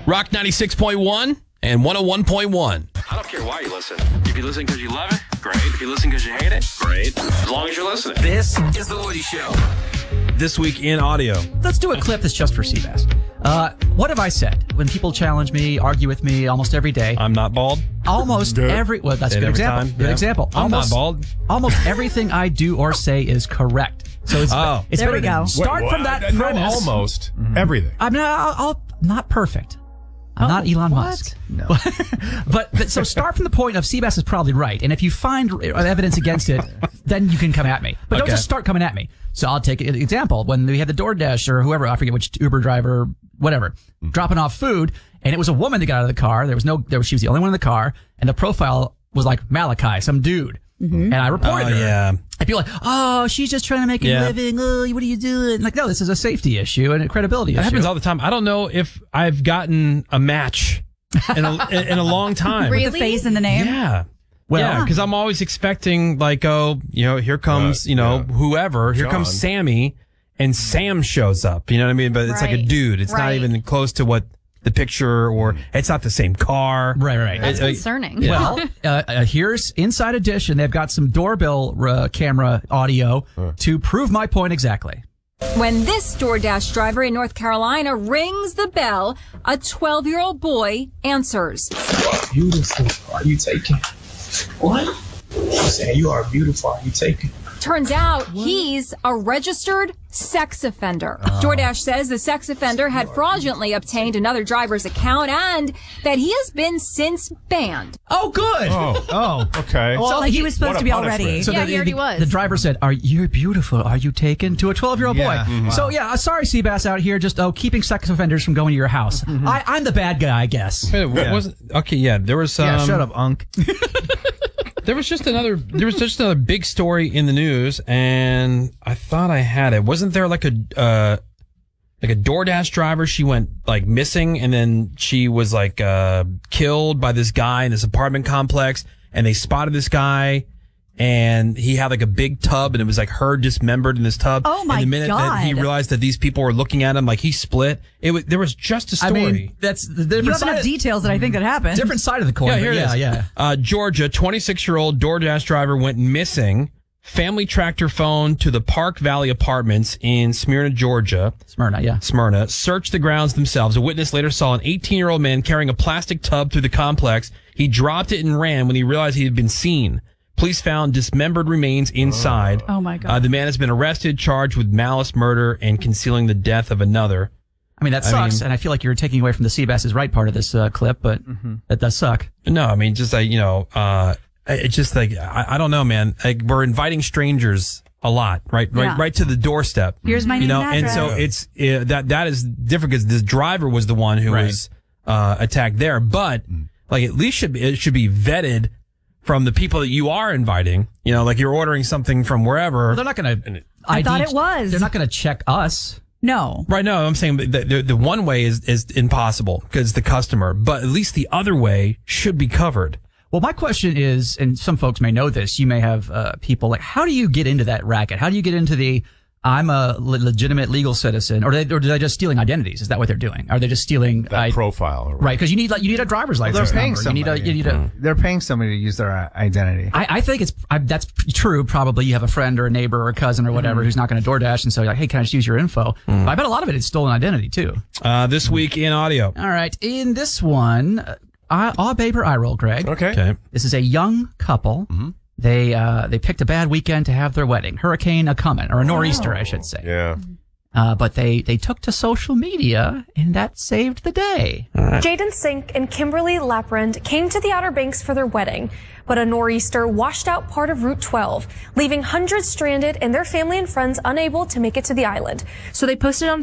Rock 96.1 and 101.1. I don't care why you listen. If you listen because you love it, great. If you listen because you hate it, great. As long as you're listening. This is The Woody Show. This week in audio. Let's do a clip that's just for Seabass. What have I said? When people challenge me, argue with me almost every day. I'm not bald. Almost every... Well, that's a good example. Time. Good Yeah. example. I'm not bald. Almost everything I do or say is correct. So it's There we go. Start from that premise. Almost everything. I'm not perfect. I'm not Elon Musk. No. But so start from the point of Seabass is probably right. And if you find evidence against it, then you can come at me. But don't just start coming at me. So I'll take an example. When we had the DoorDash or whoever, I forget which Uber driver, whatever, dropping off food, and it was a woman that got out of the car. She was the only one in the car, and the profile was like Malachi, some dude. And I reported her. Yeah. And people are like, oh, she's just trying to make a living. Oh, what are you doing? Like, no, this is a safety issue and a credibility issue. That happens all the time. I don't know if I've gotten a match in a long time. With the face and the name? Yeah. Well, yeah, because I'm always expecting, like, here comes, whoever. Here comes Sammy, and Sam shows up. You know what I mean? But it's like a dude. It's not even close to what the picture, or it's not the same car. Right. That's concerning. Well, here's Inside Edition. They've got some doorbell camera audio to prove my point exactly. When this DoorDash driver in North Carolina rings the bell, a 12-year-old boy answers. Beautiful. Are you taking? What? She's saying you are beautiful. Are you taking? Turns out he's a registered sex offender. DoorDash says the sex offender had fraudulently obtained another driver's account and that he has been since banned. Oh, good. Oh, okay. Well, he was supposed to be already. So he already was. The driver said, "Are you beautiful? Are you taken?" to a 12-year-old boy. Wow. So sorry, Seabass out here, just keeping sex offenders from going to your house. I'm the bad guy, I guess. There was Shut up, Unc. There was just another big story in the news, and I thought I had it. Wasn't there like a DoorDash driver? She went like missing, and then she was like killed by this guy in this apartment complex, and they spotted this guy, and he had like a big tub, and it was like her dismembered in this tub. Oh my And the minute that he God. realized that these people were looking at him, like he split. There was just a story. I mean, that's the You different have enough side. details that I think that happened. Different side of the coin. Yeah, here it is. Yeah. Georgia, 26-year-old DoorDash driver went missing. Family tracked her phone to the Park Valley Apartments in Smyrna, Georgia. Smyrna. Searched the grounds themselves. A witness later saw an 18-year-old man carrying a plastic tub through the complex. He dropped it and ran when he realized he had been seen. Police found dismembered remains inside. Oh, my God. The man has been arrested, charged with malice murder and concealing the death of another. I mean, that sucks, and I feel like you're taking away from the Seabass is right part of this clip, but that does suck. No, I mean, just like, it's just like, I don't know, man. Like, we're inviting strangers a lot, right? Yeah. Right to the doorstep. Here's my name and and address. so it's that is different because this driver was the one who was attacked there, but like at least it should be vetted from the people that you are inviting. Like you're ordering something from wherever. Well, they're not going to. I thought it was. They're not going to check us. No. Right, no, I'm saying the one way is impossible because the customer, but at least the other way should be covered. Well, my question is, and some folks may know this, you may have people like, how do you get into that racket? How do you get into the, I'm a legitimate legal citizen, or are they just stealing identities? Is that what they're doing? Are they just stealing that profile? Right, because you need a driver's license. They're paying number. somebody. You need a. They're paying somebody to use their identity. I think that's true. Probably you have a friend or a neighbor or a cousin or whatever who's not going to DoorDash, and so you're like, hey, can I just use your info? But I bet a lot of it is stolen identity too. This week in audio. All right, in this one, aw babe or eye roll, Greg. Okay. This is a young couple. They picked a bad weekend to have their wedding. Hurricane a comin', or a nor'easter, I should say. Yeah. But they took to social media, and that saved the day. Jaden Sink and Kimberly Laprand came to the Outer Banks for their wedding, but a nor'easter washed out part of Route 12, leaving hundreds stranded and their family and friends unable to make it to the island. So they posted on